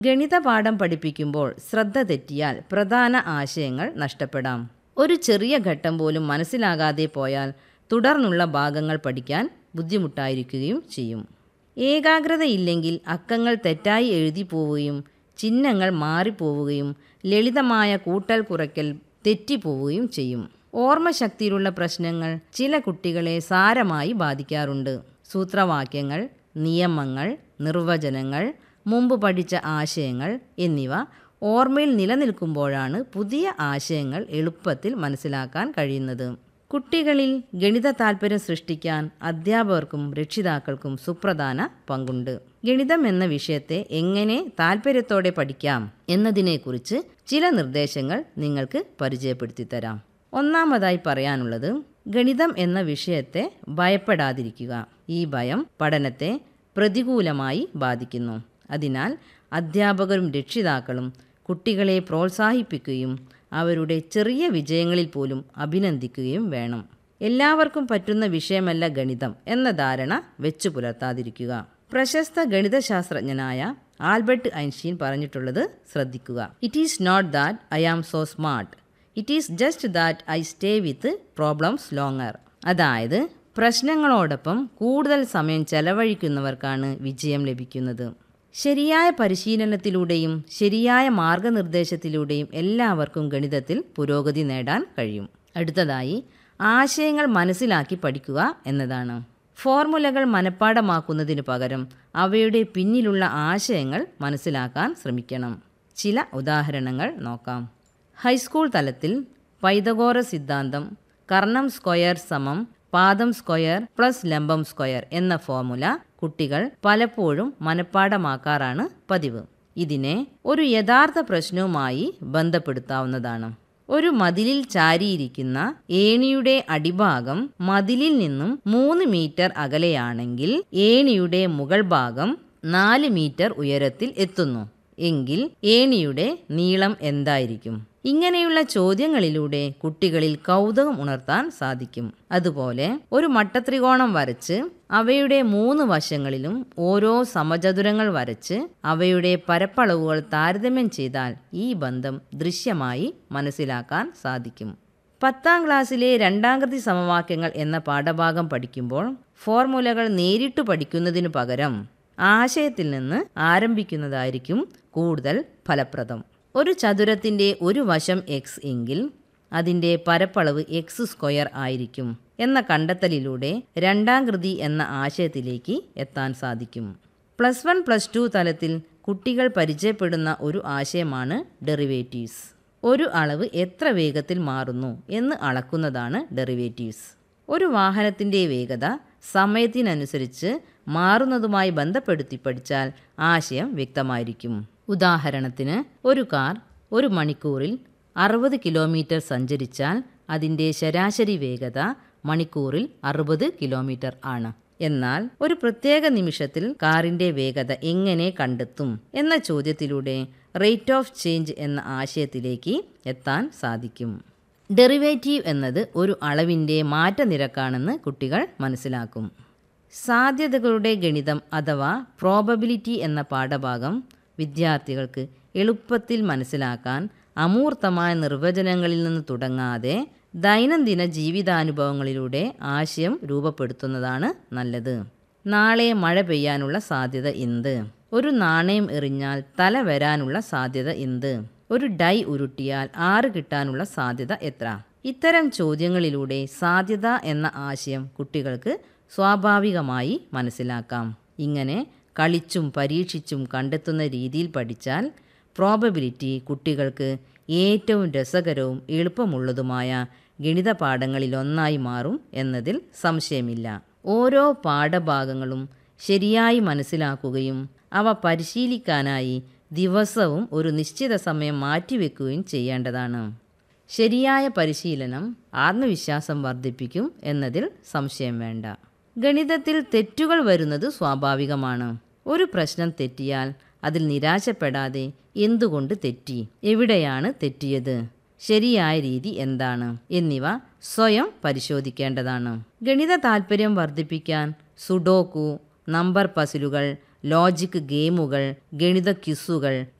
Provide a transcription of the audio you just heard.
ഗണിത പാഠം പഠിപ്പിക്കുമ്പോൾ ശ്രദ്ധ തെറ്റിയാൽ പ്രധാന ആശയങ്ങൾ നഷ്ടപ്പെടാം. ഒരു ചെറിയ ഘട്ടം പോലും മനസ്സിലാകാതെ പോയാൽ തുടർന്നുള്ള ഭാഗങ്ങൾ പഠിക്കാൻ ബുദ്ധിമുട്ടായിരിക്കുകയും ചെയ്യും. ഏകാഗ്രതയില്ലെങ്കിൽ അക്കങ്ങൾ തെറ്റായി എഴുതി പോവുകയും ചിഹ്നങ്ങൾ മാറിപ്പോവുകയും ലളിതമായ കൂട്ടൽ കുറയ്ക്കൽ തെറ്റിപ്പോവുകയും ചെയ്യും. ഓർമ്മശക്തിയിലുള്ള പ്രശ്നങ്ങൾ ചില കുട്ടികളെ സാരമായി ബാധിക്കാറുണ്ട്. സൂത്രവാക്യങ്ങൾ, നിയമങ്ങൾ, നിർവചനങ്ങൾ, മുമ്പ് പഠിച്ച ആശയങ്ങൾ എന്നിവ ഓർമ്മയിൽ നിലനിൽക്കുമ്പോഴാണ് പുതിയ ആശയങ്ങൾ എളുപ്പത്തിൽ മനസ്സിലാക്കാൻ കഴിയുന്നത്. കുട്ടികളിൽ ഗണിത താൽപ്പര്യം സൃഷ്ടിക്കാൻ അധ്യാപകർക്കും രക്ഷിതാക്കൾക്കും സുപ്രധാന പങ്കുണ്ട്. ഗണിതം എന്ന വിഷയത്തെ എങ്ങനെ താൽപ്പര്യത്തോടെ പഠിക്കാം എന്നതിനെക്കുറിച്ച് ചില നിർദ്ദേശങ്ങൾ നിങ്ങൾക്ക് പരിചയപ്പെടുത്തി തരാം. ഒന്നാമതായി പറയാനുള്ളത്, ഗണിതം എന്ന വിഷയത്തെ ഭയപ്പെടാതിരിക്കുക. ഈ ഭയം പഠനത്തെ പ്രതികൂലമായി ബാധിക്കുന്നു. അതിനാൽ അധ്യാപകരും രക്ഷിതാക്കളും കുട്ടികളെ പ്രോത്സാഹിപ്പിക്കുകയും അവരുടെ ചെറിയ വിജയങ്ങളിൽ പോലും അഭിനന്ദിക്കുകയും വേണം. എല്ലാവർക്കും പറ്റുന്ന വിഷയമല്ല ഗണിതം എന്ന ധാരണ വെച്ചു പുലർത്താതിരിക്കുക. പ്രശസ്ത ഗണിതശാസ്ത്രജ്ഞനായ ആൽബർട്ട് ഐൻസ്റ്റീൻ പറഞ്ഞിട്ടുള്ളത് ശ്രദ്ധിക്കുക. It is not that I am so smart, it is just that I stay with problems longer. അതായത് പ്രശ്നങ്ങളോടൊപ്പം കൂടുതൽ സമയം ചെലവഴിക്കുന്നവർക്കാണ് വിജയം ലഭിക്കുന്നത്. ശരിയായ പരിശീലനത്തിലൂടെയും ശരിയായ മാർഗനിർദ്ദേശത്തിലൂടെയും എല്ലാവർക്കും ഗണിതത്തിൽ പുരോഗതി നേടാൻ കഴിയും. അടുത്തതായി ആശയങ്ങൾ മനസ്സിലാക്കി പഠിക്കുക എന്നതാണ്. ഫോർമുലകൾ മനഃപ്പാഠമാക്കുന്നതിനു പകരം അവയുടെ പിന്നിലുള്ള ആശയങ്ങൾ മനസ്സിലാക്കാൻ ശ്രമിക്കണം. ചില ഉദാഹരണങ്ങൾ നോക്കാം. ഹൈസ്കൂൾ തലത്തിൽ പൈതഗോറസ് സിദ്ധാന്തം, കർണം സ്ക്വയർ സമം പാദം സ്ക്വയർ പ്ലസ് ലംബം സ്ക്വയർ എന്ന ഫോർമുല കുട്ടികൾ പലപ്പോഴും മനഃപ്പാഠമാക്കാറാണ് പതിവ്. ഇതിനെ ഒരു യഥാർത്ഥ പ്രശ്നവുമായി ബന്ധപ്പെടുത്താവുന്നതാണ്. ഒരു മതിലിൽ ചാരിയിരിക്കുന്ന ഏണിയുടെ അടിഭാഗം മതിലിൽ നിന്നും 3 മീറ്റർ അകലെയാണെങ്കിൽ ഏണിയുടെ മുകൾ ഭാഗം 4 മീറ്റർ ഉയരത്തിൽ എത്തുന്നു എങ്കിൽ ഏണിയുടെ നീളം എന്തായിരിക്കും? ഇങ്ങനെയുള്ള ചോദ്യങ്ങളിലൂടെ കുട്ടികളിൽ കൗതുകം ഉണർത്താൻ സാധിക്കും. അതുപോലെ ഒരു മട്ടത്രികോണം വരച്ച് അവയുടെ 3 വശങ്ങളിലും ഓരോ സമചതുരങ്ങൾ വരച്ച് അവയുടെ പരപ്പളവുകൾ താരതമ്യം ചെയ്താൽ ഈ ബന്ധം ദൃശ്യമായി മനസ്സിലാക്കാൻ സാധിക്കും. 10ാം ക്ലാസ്സിലെ രണ്ടാകൃതി സമവാക്യങ്ങൾ എന്ന പാഠഭാഗം പഠിക്കുമ്പോൾ ഫോർമുലകൾ നേരിട്ട് പഠിക്കുന്നതിനു പകരം ആശയത്തിൽ നിന്ന് ആരംഭിക്കുന്നതായിരിക്കും കൂടുതൽ ഫലപ്രദം. ഒരു ചതുരത്തിൻ്റെ ഒരു വശം എക്സ് എങ്കിൽ അതിൻ്റെ പരപ്പളവ് എക്സ് സ്ക്വയർ ആയിരിക്കും എന്ന കണ്ടെത്തലിലൂടെ രണ്ടാകൃതി എന്ന ആശയത്തിലേക്ക് എത്താൻ സാധിക്കും. +1 +2 തലത്തിൽ കുട്ടികൾ പരിചയപ്പെടുന്ന ഒരു ആശയമാണ് ഡെറിവേറ്റീവ്സ്. ഒരു അളവ് എത്ര വേഗത്തിൽ മാറുന്നു എന്ന് അളക്കുന്നതാണ് ഡെറിവേറ്റീവ്സ്. ഒരു വാഹനത്തിൻ്റെ വേഗത സമയത്തിനനുസരിച്ച് മാറുന്നതുമായി ബന്ധപ്പെടുത്തി പഠിച്ചാൽ ആശയം വ്യക്തമായിരിക്കും. ഉദാഹരണത്തിന്, ഒരു കാർ ഒരു മണിക്കൂറിൽ 60 കിലോമീറ്റർ സഞ്ചരിച്ചാൽ അതിൻ്റെ ശരാശരി വേഗത മണിക്കൂറിൽ 60 കിലോമീറ്റർ ആണ്. എന്നാൽ ഒരു പ്രത്യേക നിമിഷത്തിൽ കാറിൻ്റെ വേഗത എങ്ങനെ കണ്ടെത്തും എന്ന ചോദ്യത്തിലൂടെ റേറ്റ് ഓഫ് ചേഞ്ച് എന്ന ആശയത്തിലേക്ക് എത്താൻ സാധിക്കും. ഡെറിവേറ്റീവ് എന്നത് ഒരു അളവിൻ്റെ മാറ്റനിരക്കാണെന്ന് കുട്ടികൾ മനസ്സിലാക്കും. സാധ്യതകളുടെ ഗണിതം അഥവാ പ്രോബബിലിറ്റി എന്ന പാഠഭാഗം വിദ്യാർത്ഥികൾക്ക് എളുപ്പത്തിൽ മനസ്സിലാക്കാൻ അമൂർത്തമായ നിർവചനങ്ങളിൽ നിന്ന് തുടങ്ങാതെ ദൈനംദിന ജീവിതാനുഭവങ്ങളിലൂടെ ആശയം രൂപപ്പെടുത്തുന്നതാണ് നല്ലത്. നാളെ മഴ പെയ്യാനുള്ള സാധ്യത എന്ത്? ഒരു നാണയം എറിഞ്ഞാൽ തല വരാനുള്ള സാധ്യത എന്ത്? ഒരു ഡൈ ഉരുട്ടിയാൽ 6 കിട്ടാനുള്ള സാധ്യത എത്ര? ഇത്തരം ചോദ്യങ്ങളിലൂടെ സാധ്യത എന്ന ആശയം കുട്ടികൾക്ക് സ്വാഭാവികമായി മനസ്സിലാക്കാം. ഇങ്ങനെ കളിച്ചും പരീക്ഷിച്ചും കണ്ടെത്തുന്ന രീതിയിൽ പഠിച്ചാൽ പ്രോബബിലിറ്റി കുട്ടികൾക്ക് ഏറ്റവും രസകരവും എളുപ്പമുള്ളതുമായ ഗണിത പാഠങ്ങളിലൊന്നായി മാറും എന്നതിൽ സംശയമില്ല. ഓരോ പാഠഭാഗങ്ങളും ശരിയായി മനസ്സിലാക്കുകയും അവ പരിശീലിക്കാനായി ദിവസവും ഒരു നിശ്ചിത സമയം മാറ്റിവെക്കുകയും ചെയ്യേണ്ടതാണ്. ശരിയായ പരിശീലനം ആത്മവിശ്വാസം വർദ്ധിപ്പിക്കും എന്നതിൽ സംശയം വേണ്ട. ഗണിതത്തിൽ തെറ്റുകൾ വരുന്നത് സ്വാഭാവികമാണ്. ഒരു പ്രശ്നം തെറ്റിയാൽ അതിൽ നിരാശപ്പെടാതെ എന്തുകൊണ്ട് തെറ്റി, എവിടെയാണ് തെറ്റിയത്, ശരിയായ രീതി എന്താണ് എന്നിവ സ്വയം പരിശോധിക്കേണ്ടതാണ്. ഗണിത താൽപ്പര്യം വർദ്ധിപ്പിക്കാൻ സുഡോക്കു, നമ്പർ പസിലുകൾ, ലോജിക് ഗെയിമുകൾ, ഗണിത ക്വിസുകൾ